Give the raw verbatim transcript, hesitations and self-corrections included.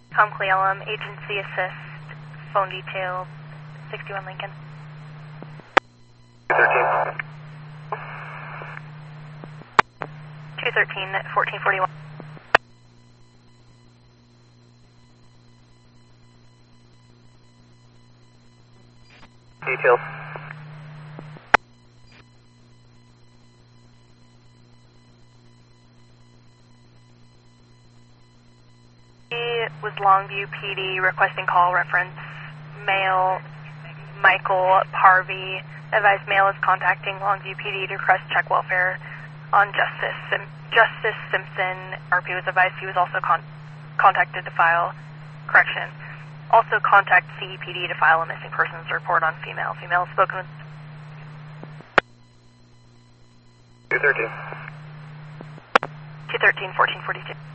Com Cleolum, agency assist, phone detail, sixty-one Lincoln. two thirteen. two thirteen, fourteen forty-one. Details. Was Longview P D requesting call reference. Male Michael Harvey. Advised male is contacting Longview P D to request check welfare on Justice Sim Justice Simpson. R P was advised he was also con contacted to file correction. Also contact C E P D to file a missing persons report on female. Female spoken with. two thirteen. two thirteen, fourteen forty-two.